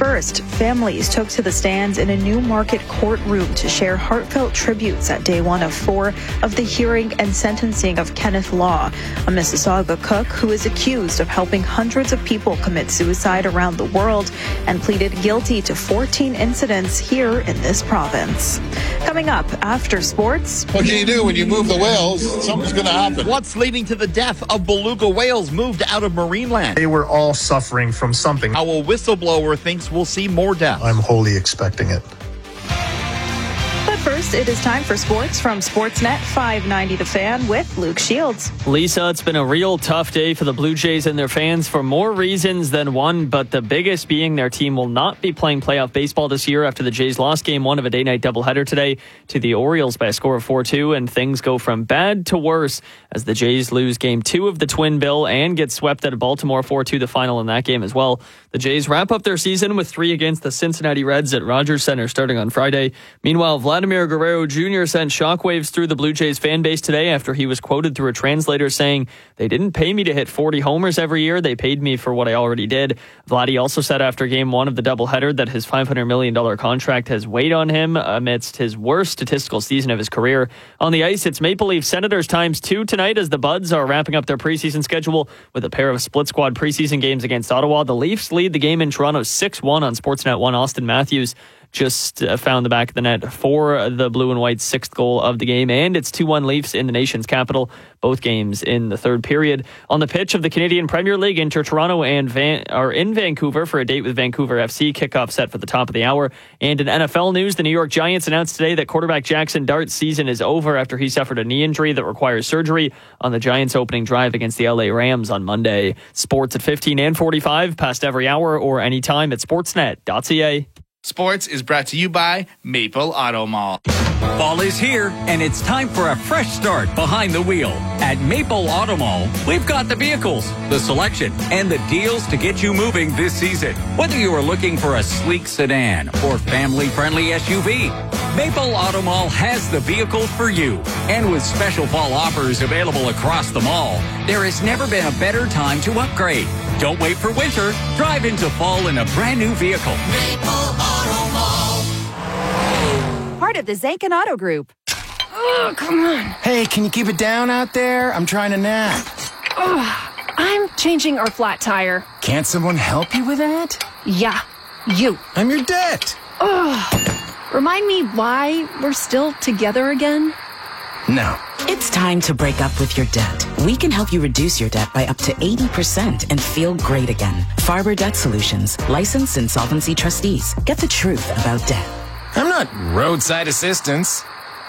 First, families took to the stands in a Newmarket courtroom to share heartfelt tributes at day one of 4 of the hearing and sentencing of Kenneth Law, a Mississauga cook who is accused of helping hundreds of people commit suicide around the world and pleaded guilty to 14 incidents here in this province. Coming up after sports. What can you do when you move the whales? Something's going to happen. What's leading to the death of beluga whales moved out of Marineland? They were all suffering from something. How a whistleblower thinks we'll see more deaths. I'm wholly expecting it. But first, it is time for sports from Sportsnet 590 The Fan with Luke Shields. Lisa, it's been a real tough day for the Blue Jays and their fans for more reasons than one, but the biggest being their team will not be playing playoff baseball this year after the Jays lost game 1 of a day-night doubleheader today to the Orioles by a score of 4-2, and things go from bad to worse as the Jays lose game 2 of the Twin Bill and get swept out of Baltimore 4-2, the final in that game as well. The Jays wrap up their season with 3 against the Cincinnati Reds at Rogers Center starting on Friday. Meanwhile, Vladimir Guerrero Jr. sent shockwaves through the Blue Jays fan base today after he was quoted through a translator saying, "They didn't pay me to hit 40 homers every year. They paid me for what I already did." Vladdy also said after game 1 of the doubleheader that his $500 million contract has weighed on him amidst his worst statistical season of his career. On the ice, it's Maple Leaf Senators ×2 tonight as the Buds are wrapping up their preseason schedule with a pair of split squad preseason games against Ottawa. The Leafs lead the game in Toronto 6-1 on Sportsnet 1. Austin Matthews just found the back of the net for the Blue and White's 6th goal of the game, and it's 2-1 Leafs in the nation's capital, both games in the third period. On the pitch of the Canadian Premier League, Inter Toronto are in Vancouver for a date with Vancouver FC, kickoff set for the top of the hour. And in NFL news, the New York Giants announced today that quarterback Jackson Dart's season is over after he suffered a knee injury that requires surgery on the Giants' opening drive against the LA Rams on Monday. Sports at 15 and 45, past every hour or anytime at sportsnet.ca. Sports is brought to you by Maple Auto Mall. Fall is here, and it's time for a fresh start behind the wheel. At Maple Auto Mall, we've got the vehicles, the selection, and the deals to get you moving this season. Whether you are looking for a sleek sedan or family-friendly SUV, Maple Auto Mall has the vehicles for you. And with special fall offers available across the mall, there has never been a better time to upgrade. Don't wait for winter. Drive into fall in a brand new vehicle. Maple Auto Mall. Part of the Zankin Auto Group. Oh, come on. Hey, can you keep it down out there? I'm trying to nap. I'm changing our flat tire. Can't someone help you with that? Yeah, you. I'm your debt. Remind me why we're still together again? No. It's time to break up with your debt. We can help you reduce your debt by up to 80% and feel great again. Farber Debt Solutions, licensed insolvency trustees. Get the truth about debt. I'm not roadside assistance.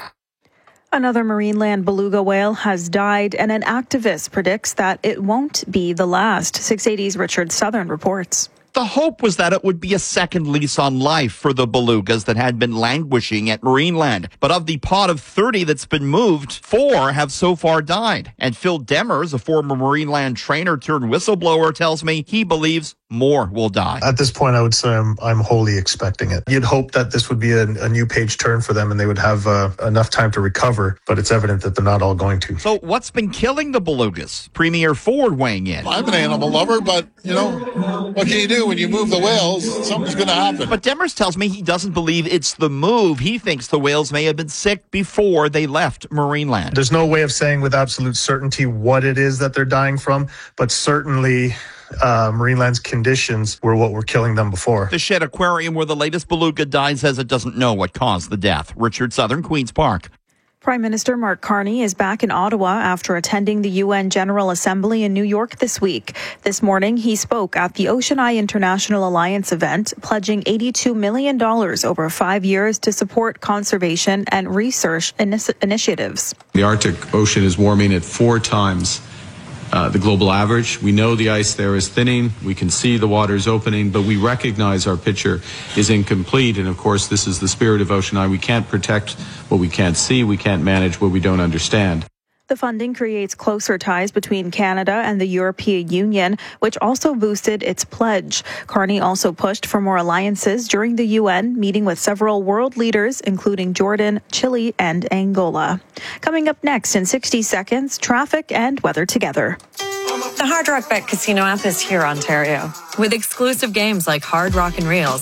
Another Marineland beluga whale has died, and an activist predicts that it won't be the last. 680's Richard Southern reports. The hope was that it would be a second lease on life for the belugas that had been languishing at Marineland. But of the pod of 30 that's been moved, 4 have so far died. And Phil Demers, a former Marineland trainer turned whistleblower, tells me he believes more will die. At this point, I would say I'm wholly expecting it. You'd hope that this would be a new page turn for them and they would have enough time to recover, but it's evident that they're not all going to. So what's been killing the belugas? Premier Ford weighing in. I'm an animal lover, but, what can you do when you move the whales? Something's going to happen. But Demers tells me he doesn't believe it's the move. He thinks the whales may have been sick before they left Marineland. There's no way of saying with absolute certainty what it is that they're dying from, but certainly Marineland's conditions were what were killing them before. The Shed Aquarium, where the latest beluga died, says it doesn't know what caused the death. Richard Southern, Queen's Park. Prime Minister Mark Carney is back in Ottawa after attending the UN General Assembly in New York this week. This morning, he spoke at the Ocean Eye International Alliance event, pledging $82 million over 5 years to support conservation and research initiatives. The Arctic Ocean is warming at 4 times the global average. We know the ice there is thinning. We can see the waters opening, but we recognize our picture is incomplete. And of course, this is the spirit of Ocean Eye. We can't protect what we can't see. We can't manage what we don't understand. The funding creates closer ties between Canada and the European Union, which also boosted its pledge. Carney also pushed for more alliances during the UN, meeting with several world leaders, including Jordan, Chile, and Angola. Coming up next in 60 seconds, traffic and weather together. The Hard Rock Bet Casino app is here, Ontario. With exclusive games like Hard Rock and Reels